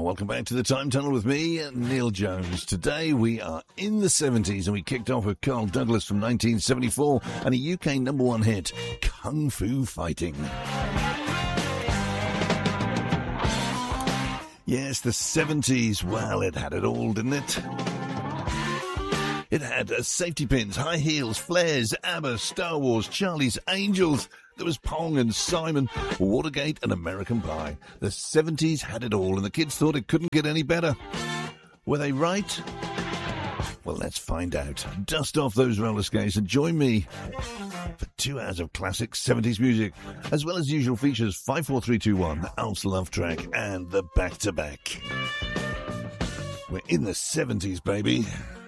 welcome back to the Time Tunnel with me, Neil Jones. Today we are in the 70s and we kicked off with Carl Douglas from 1974 and a UK number one hit, Kung Fu Fighting. Yes, the 70s, well, it had it all, didn't it? It had safety pins, high heels, flares, ABBA, Star Wars, Charlie's Angels. There was Pong and Simon, Watergate and American Pie. The 70s had it all, and the kids thought it couldn't get any better. Were they right? Well, let's find out. Dust off those roller skates and join me for 2 hours of classic 70s music, as well as usual features 54321, the Alf's Love Track, and the back-to-back. We're in the 70s, baby.